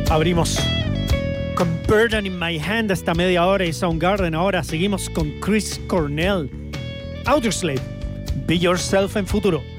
Abrimos con Burden in My Hand esta media hora y Soundgarden. Ahora seguimos con Chris Cornell, Audioslave, Be Yourself en Futuro.